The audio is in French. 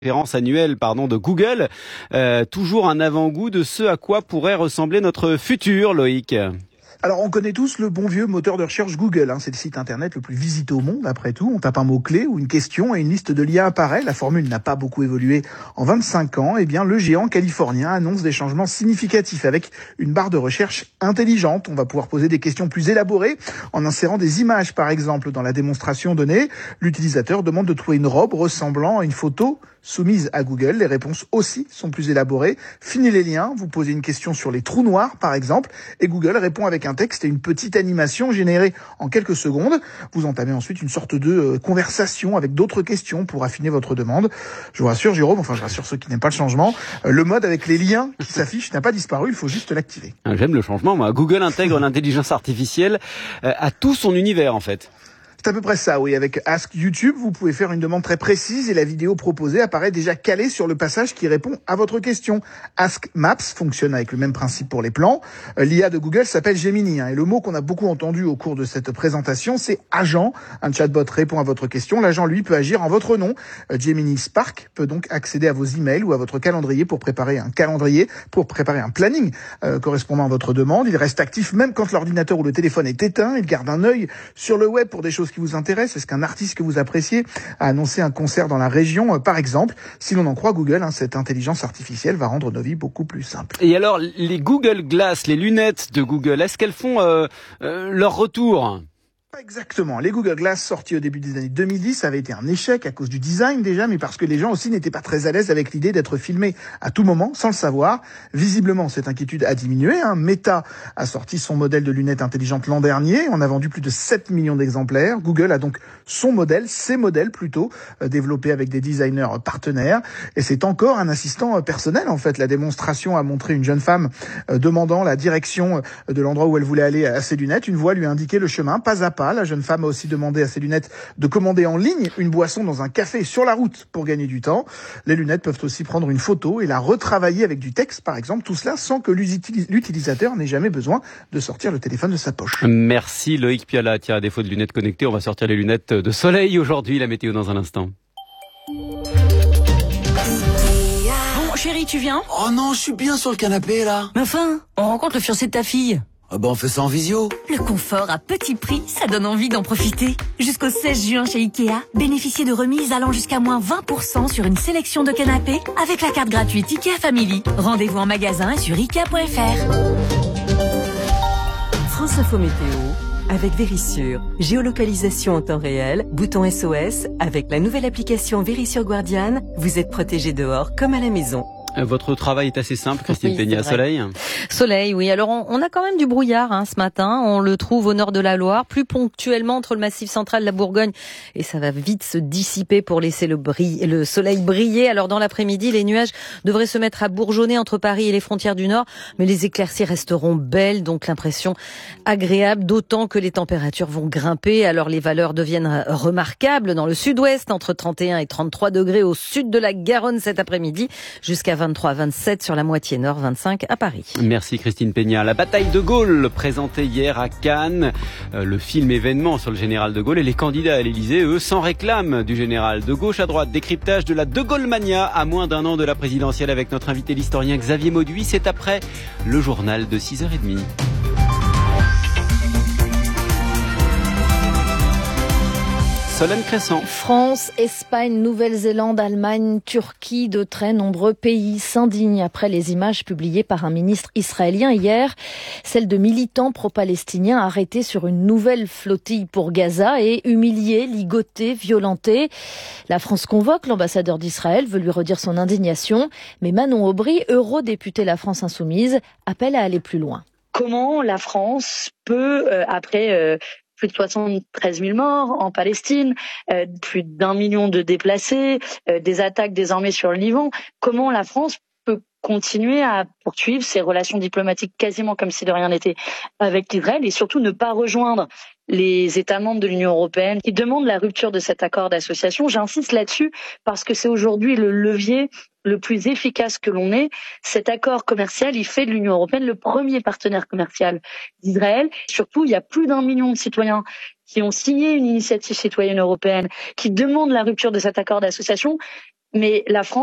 conférence annuelle de Google, toujours un avant-goût de ce à quoi pourrait ressembler notre futur, Loïc. Alors, on connaît tous le bon vieux moteur de recherche Google. C'est le site internet le plus visité au monde, après tout. On tape un mot-clé ou une question et une liste de liens apparaît. La formule n'a pas beaucoup évolué en 25 ans. Eh bien, le géant californien annonce des changements significatifs avec une barre de recherche intelligente. On va pouvoir poser des questions plus élaborées en insérant des images, par exemple. Dans la démonstration donnée, l'utilisateur demande de trouver une robe ressemblant à une photo soumise à Google. Les réponses aussi sont plus élaborées. Fini les liens, vous posez une question sur les trous noirs, par exemple, et Google répond avec un texte et une petite animation générée en quelques secondes. Vous entamez ensuite une sorte de conversation avec d'autres questions pour affiner votre demande. Je vous rassure, Jérôme, je rassure ceux qui n'aiment pas le changement, le mode avec les liens qui s'affichent n'a pas disparu, il faut juste l'activer. J'aime le changement, moi. Google intègre l'intelligence artificielle à tout son univers, en fait. C'est à peu près ça, oui. Avec Ask YouTube, vous pouvez faire une demande très précise et la vidéo proposée apparaît déjà calée sur le passage qui répond à votre question. Ask Maps fonctionne avec le même principe pour les plans. L'IA de Google s'appelle Gemini, et le mot qu'on a beaucoup entendu au cours de cette présentation, c'est agent. Un chatbot répond à votre question. L'agent, lui, peut agir en votre nom. Gemini Spark peut donc accéder à vos emails ou à votre calendrier pour préparer un planning correspondant à votre demande. Il reste actif même quand l'ordinateur ou le téléphone est éteint. Il garde un œil sur le web pour des choses qui vous intéressent. Est-ce qu'un artiste que vous appréciez a annoncé un concert dans la région, par exemple? Si l'on en croit Google, cette intelligence artificielle va rendre nos vies beaucoup plus simples. Et alors, les Google Glass, les lunettes de Google, est-ce qu'elles font leur retour ? Exactement. Les Google Glass sortis au début des années 2010 avaient été un échec à cause du design déjà, mais parce que les gens aussi n'étaient pas très à l'aise avec l'idée d'être filmés à tout moment sans le savoir. Visiblement, cette inquiétude a diminué. Meta a sorti son modèle de lunettes intelligentes l'an dernier. On a vendu plus de 7 millions d'exemplaires. Google a donc ses modèles plutôt, développés avec des designers partenaires. Et c'est encore un assistant personnel, en fait. La démonstration a montré une jeune femme demandant la direction de l'endroit où elle voulait aller à ses lunettes. Une voix lui a indiqué le chemin, pas à pas. La jeune femme a aussi demandé à ses lunettes de commander en ligne une boisson dans un café sur la route pour gagner du temps. Les lunettes peuvent aussi prendre une photo et la retravailler avec du texte, par exemple. Tout cela sans que l'utilisateur n'ait jamais besoin de sortir le téléphone de sa poche. Merci Loïc Piala. Tiens, à défaut de lunettes connectées, on va sortir les lunettes de soleil aujourd'hui. La météo dans un instant. Bon, chérie, tu viens ? Oh non, je suis bien sur le canapé, là. Mais enfin, on rencontre le fiancé de ta fille. Ah on fait ça en visio. Le confort à petit prix, ça donne envie d'en profiter. Jusqu'au 16 juin chez Ikea, bénéficiez de remises allant jusqu'à moins 20% sur une sélection de canapés avec la carte gratuite Ikea Family. Rendez-vous en magasin et sur Ikea.fr. France Info Météo avec Vérissure. Géolocalisation en temps réel, bouton SOS. Avec la nouvelle application Vérissure Guardian, vous êtes protégé dehors comme à la maison. Votre travail est assez simple, Christine Peña. Soleil. Soleil, oui. Alors, on a quand même du brouillard ce matin. On le trouve au nord de la Loire, plus ponctuellement entre le Massif central, la Bourgogne. Et ça va vite se dissiper pour laisser le soleil briller. Alors, dans l'après-midi, les nuages devraient se mettre à bourgeonner entre Paris et les frontières du Nord. Mais les éclaircies resteront belles, donc l'impression agréable, d'autant que les températures vont grimper. Alors, les valeurs deviennent remarquables dans le sud-ouest, entre 31 et 33 degrés au sud de la Garonne cet après-midi, jusqu'à 23, 27 sur la moitié nord, 25 à Paris. Merci Christine Peña. La bataille de Gaulle, présentée hier à Cannes, le film événement sur le général de Gaulle, et les candidats à l'Élysée, eux, s'en réclament du général. De gauche à droite, décryptage de la De Gaulle mania à moins d'un an de la présidentielle avec notre invité l'historien Xavier Mauduit. C'est après le journal de 6h30. Solène Crescent. France, Espagne, Nouvelle-Zélande, Allemagne, Turquie, de très nombreux pays s'indignent après les images publiées par un ministre israélien hier, celles de militants pro-palestiniens arrêtés sur une nouvelle flottille pour Gaza et humiliés, ligotés, violentés. La France convoque, l'ambassadeur d'Israël veut lui redire son indignation, mais Manon Aubry, eurodéputée La France Insoumise, appelle à aller plus loin. Comment la France peut, après plus de 73 000 morts en Palestine, plus d'1 million de déplacés, des attaques désormais sur le Liban. Comment la France peut continuer à poursuivre ses relations diplomatiques quasiment comme si de rien n'était avec l'Israël et surtout ne pas rejoindre les États membres de l'Union européenne qui demandent la rupture de cet accord d'association. J'insiste là-dessus parce que c'est aujourd'hui le levier le plus efficace que l'on ait. Cet accord commercial, il fait de l'Union européenne le premier partenaire commercial d'Israël. Surtout, il y a plus d'1 million de citoyens qui ont signé une initiative citoyenne européenne qui demande la rupture de cet accord d'association. mais la France